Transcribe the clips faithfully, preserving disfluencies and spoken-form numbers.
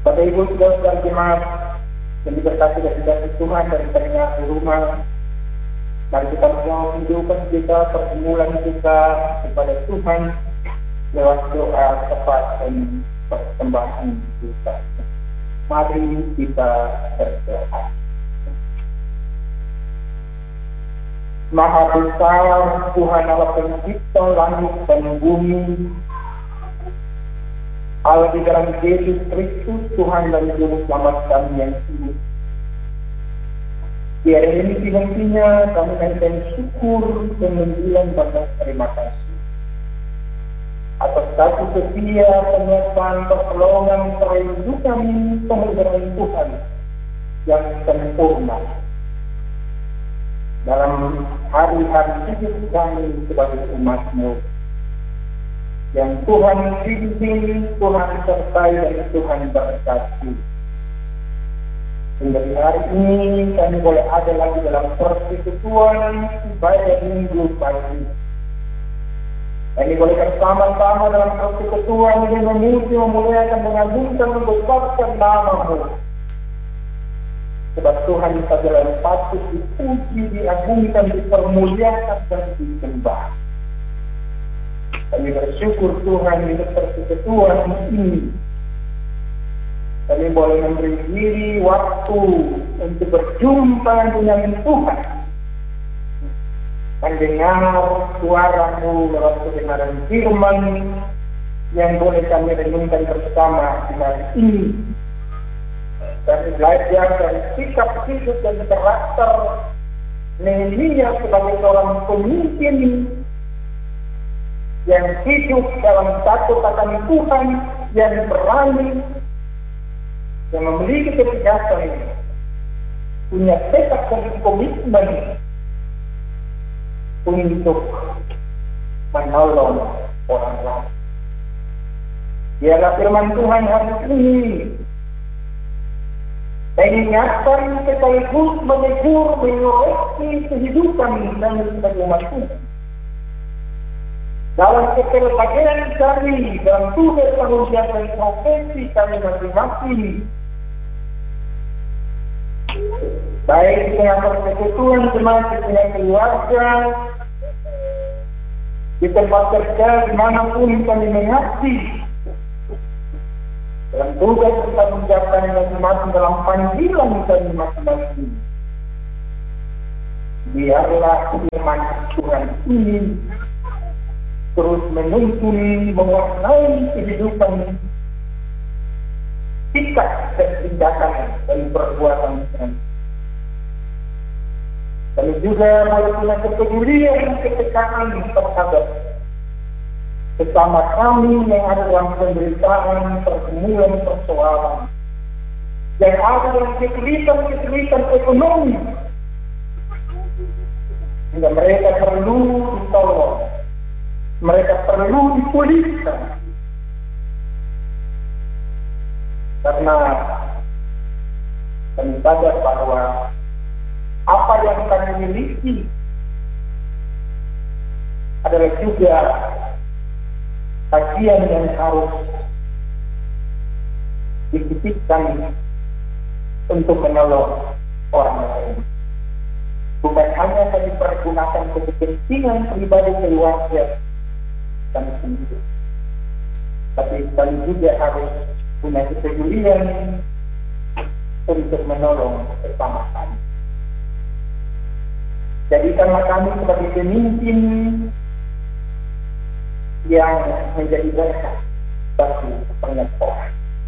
Bapak Ibu saudara jemaat yang diberkati dan dikasihi Tuhan dari tengah di rumah, mari kita mau menunjukkan kita pergumulan kita kepada Tuhan lewat doa tepat dan persembahan kita. Mari kita berdoa. Maha besar Tuhan Allah pencipta langit dan bumi, Allah di dalam Yesus Kristus Tuhan dan Juru Selamat kami yang hidup. Biar ini hentinya kami naikkan syukur dan mengucapkan banyak terima kasih atas kasih setia, penyertaan, pertolongan, perlindungan, pemeliharaan Tuhan yang sempurna dalam hari-hari hidup kami sebagai umat-Mu. Yang Tuhan bimbing, Tuhan sertai, dan Tuhan berkati. Hingga di hari ini kami boleh ada lagi dalam persekutuan ibadah minggu pagi. Kami boleh bersama-sama dalam persekutuan ini memuji, memuliakan, mengagungkan, membesarkan nama-Mu. Sebab Tuhan saja yang patut dipuji, diagungkan, dipermuliakan, dan disembah. Kami bersyukur Tuhan di persekutuan ini. Kami boleh memberi diri waktu untuk berjumpa dengan Tuhan, mendengar suara-Mu lewat kebenaran firman yang boleh kami renungkan bersama di hari ini. Kami belajar dari sikap hidup dan karakter Nehemia sebagai seorang pemimpin yang hidup dalam takut akan Tuhan, yang berani, yang memiliki ketegasan, punya tekad dan komitmen untuk menolong orang lain. Biarlah firman Tuhan hari ini mengingatkan sekaligus menegur, mengoreksi kehidupan kami sebagai umat Tuhan. Dalam keterbagian kami, dalam tugas tanggung jawab dan profesi kami masing-masing, baik di tengah persekutuan, jemaat, di tengah keluarga, di tempat kerja, dimanapun kami mengabdi, dalam tugas tanggung jawab kami masing-masing, dalam panggilan kami masing-masing. Biarlah firman Tuhan ini terus menuntun, mewarnai kehidupan, sikap dan tindakan dan perbuatan kami. Kami juga boleh punya kepedulian, ketekaan terhadap sesama kami yang ada dalam penderitaan, pergumulan, persoalan, yang ada dalam kesulitan-kesulitan ekonomi, sehingga mereka perlu ditolong. Mereka perlu dipulihkan, karena kami sadar bahwa apa yang kami miliki adalah juga bagian yang harus dititipkan untuk menolong orang lain. Bukan hanya kami pergunakan kepentingan pribadi keluarga kami sendiri, tapi kami juga harus punya kepedulian untuk menolong bersama kami. Jadikanlah kami sebagai pemimpin yang menjadi berkat bagi banyak orang.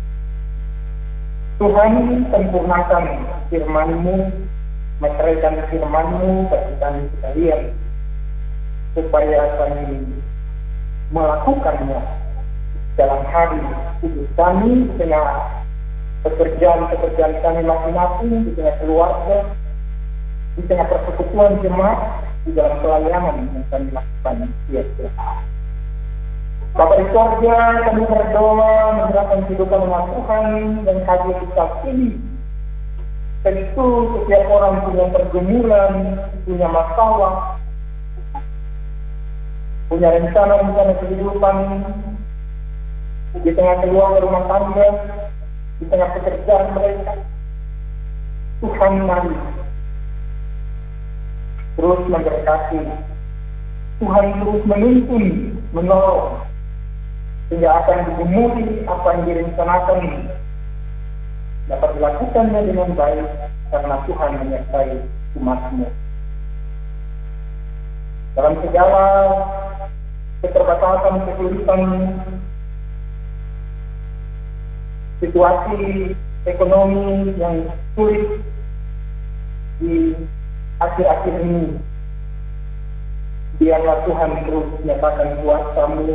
Tuhan, sempurnakan firman-Mu, meteraikan firman-Mu bagi kami sekalian, supaya kami melakukannya dalam hari hidup kami, di tengah pekerjaan-pekerjaan kami masing-masing, di tengah keluarga, di tengah persekutuan jemaat, di dalam pelayanan yang kami lakukan setiap hari. Bapa di surga, kami berdoa menyerahkan kehidupan umat Tuhan dan hadir kita ini. Tentu setiap orang punya pergumulan, punya masalah, punya rencana-rencana kehidupan di tengah keluarga rumah tangga, di tengah pekerjaan mereka. Tuhan mari terus memberkati, Tuhan terus menuntun, menolong, sehingga akan digumuli apa yang direncanakan dapat dilakukannya dengan baik karena Tuhan menyertai umat-Mu. Dalam segala keterbatasan, kesulitan, situasi ekonomi yang sulit di akhir-akhir ini, biarlah Tuhan terus menyatakan kuasa-Mu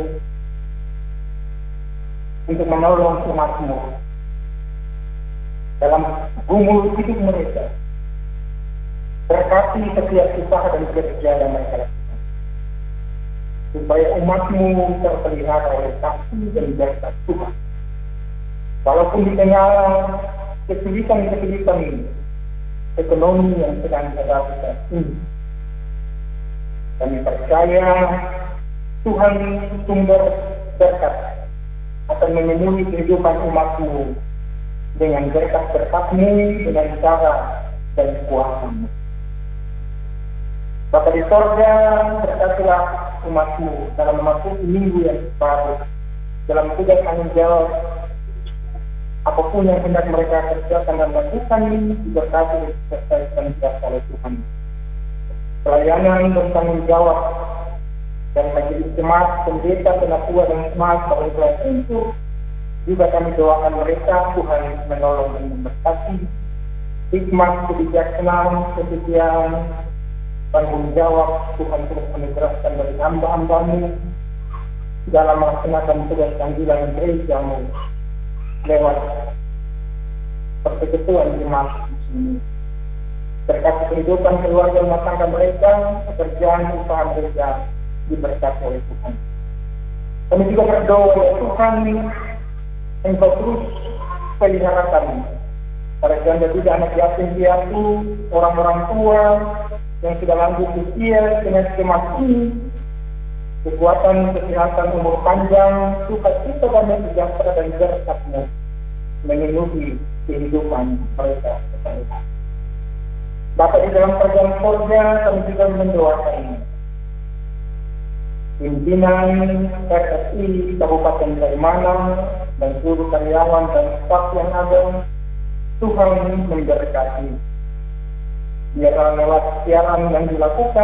untuk menolong umat-Mu dalam gumul hidup mereka. Berkati setiap usaha dan kerja yang mereka lakukan, supaya umat-Mu terpelihara oleh kasih dan berkat Tuhan. Walaupun di tengah kesulitan-kesulitan ekonomi yang sedang terjadi ini, kami percaya Tuhan sumber berkat akan memenuhi kehidupan umat-Mu dengan berkat-berkat-Mu, dengan cara dan kuasa-Mu. Bapa di sorga, berkatilah umat-Mu dalam memasuki minggu yang baru, dalam tugas tanggung jawab apapun yang hendak mereka kerjakan dan lakukan, diberkati dan disertai oleh Tuhan. Pelayanan dan tanggung jawab dan bagi jemaat, pendeta, penatua dan jemaat pada pelayanan itu juga kami doakan mereka, Tuhan menolong dan memberkati hikmat, kebijaksanaan, kesetiaan, tanggung jawab. Tuhan terus menegaskan dari hamba-hamba-Mu dalam melaksanakan tugas panggilan gereja-Mu lewat persekutuan jemaat di sini. Berkat kehidupan keluarga rumah tangga mereka, pekerjaan usaha mereka diberkati oleh Tuhan. Kami juga berdoa ya Tuhan, Engkau terus peliharakan para janda juga, anak yatim piatu, orang-orang tua yang sudah lanjut usia dengan jemaat ini, kekuatan, kesehatan, umur panjang, sukacita, damai sejahtera dan berkat-Mu memenuhi kehidupan mereka. Bapa di dalam kerajaan surga, kami juga mendoakan pimpinan R S I Kabupaten Kalimantan dan seluruh karyawan dan staf yang ada. Tuhan memberkati. Biarlah lewat siaran yang dilakukan,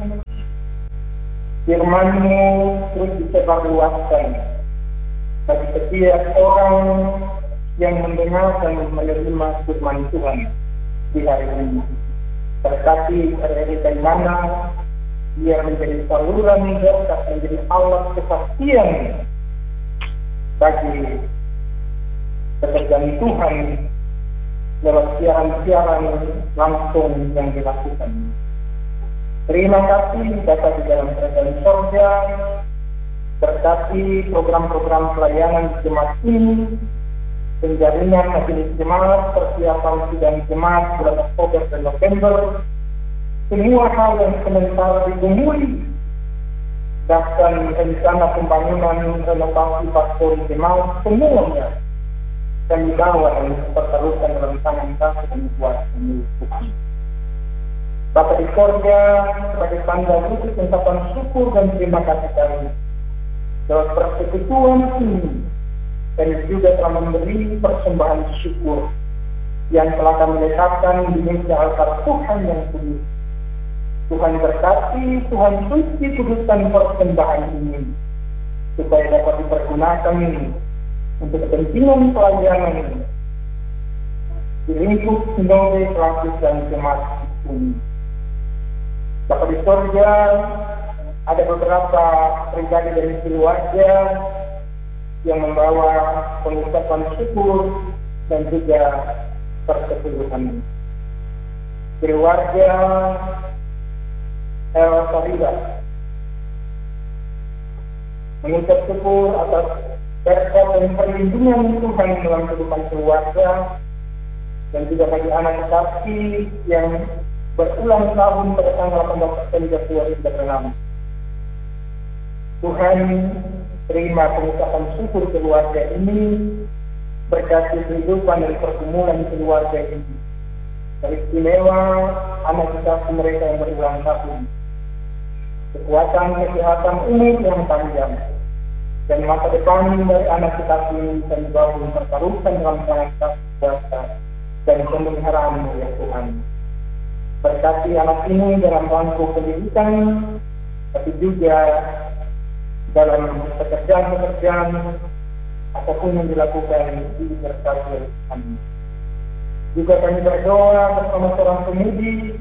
firman-Mu terus disebarluaskan bagi setiap orang yang mendengar dan menerima firman Tuhan di hari ini. Berkati R R I Kalimantan, biar menjadi saluran berkat, menjadi alat kesaksian bagi pekerjaan Tuhan lewat siaran-siaran langsung yang dilakukan. Terima kasih Bapa di dalam kerajaan surga, berkati program-program pelayanan jemaat ini, penjaringan majelis jemaat, persiapan sidang jemaat bulan Oktober dan November, semua hal yang sementara digumuli, bahkan rencana pembangunan renovasi pastori jemaat, semuanya kami bawa dan pertaruhkan dalam tangan kasih dan kuasa Tuhan. Bapa di surga, sebagai tanda wujud ungkapan syukur dan terima kasih kami lewat persekutuan ini, kami juga telah memberi persembahan syukur yang telah kami letakkan di meja altar Tuhan yang kudus. Tuhan berkati, Tuhan suci kuduskan persembahan ini supaya dapat dipergunakan untuk kepentingan pelayanan di lingkup sinode pelapis dan jemaat ini. Bapa di surga, ada beberapa pribadi dari keluarga yang membawa pengucapan syukur dan juga persetujuan. Keluarga El Farida mengucap syukur atas berkat dan perlindungan Tuhan dalam kehidupan keluarga dan juga bagi anak saksi yang berulang tahun pada tanggal delapan belas September dua ribu enam. Tuhan terima pengucapan syukur keluarga ini, berkati kehidupan dari pergumulan keluarga ini. Teristimewa anak kita mereka yang berulang tahun, kekuatan kesehatan umur yang panjang, dan masa depan dari anak kita ini dan baru mempertaruhkan dalam tangan kasih kuasa dan pemeliharaan ya Tuhan. Berkati anak ini dalam bangku pendidikan, tapi juga dalam pekerjaan-pekerjaan apapun yang dilakukan di berkati kami. Juga kami berdoa bersama seorang pemudi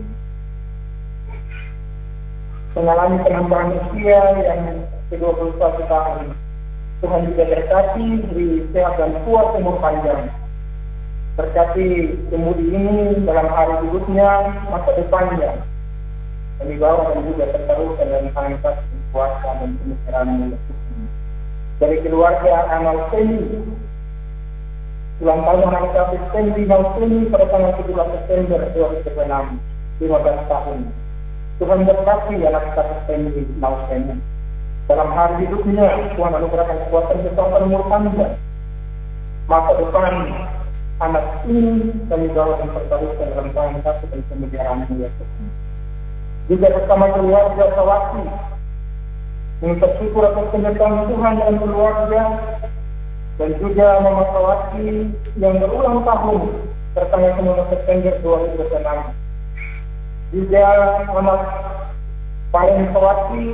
mengalami penambahan usia yang ke dua puluh satu tahun. Tuhan juga berkati, beri sehat dan kuat umur panjang. Berkati pemudi ini dalam hari hidupnya, masa depannya. Kami bawa dan juga tertaruhkan dalam tangan kasih kuasa dan pemeliharaan Tuhan. Dari keluarga anak ini, ulang tahun anak kasih Stendi Nauseni pada tanggal tujuh belas September dua ribu enam, lima belas tahun. Tuhan berkati anak kasih Stendi Nauseni. Dalam hari hidupnya, Tuhan anugerahkan kekuatan kesehatan umur panjang. Masa depan anak ini kami bawa dan pertaruhkan dalam tangan kasih dan pemeliharaan ya Tuhan. Juga bersama keluarga Sawati, mengucap syukur atas penyertaan Tuhan dan keluarga, dan juga Mama Sawati yang berulang tahun tertanggal sembilan September dua ribu enam. Juga anak Paren Sawati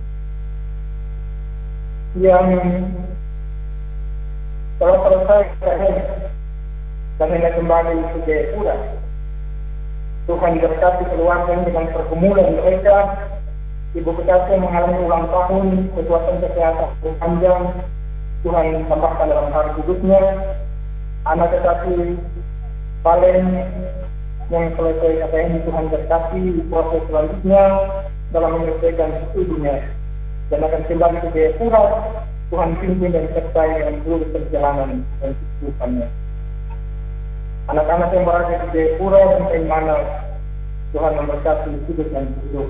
yang telah selesai dan hendak kembali ke Jayapura. Tuhan berkati keluarga dengan pergumulan mereka. Ibu kita yang mengalami ulang tahun, kekuatan kesehatan panjang, Tuhan tambahkan dalam hari hidupnya. Anak tetapi paling yang selesai apa yang Tuhan berkati proses selanjutnya dalam menyelesaikan studinya dan akan kembali ke Jayapura. Tuhan pimpin dan sertai dalam seluruh perjalanan dan kehidupannya. Anak-anak yang berada di Jayapura dan di mana Tuhan memberkati hidup dan hidup.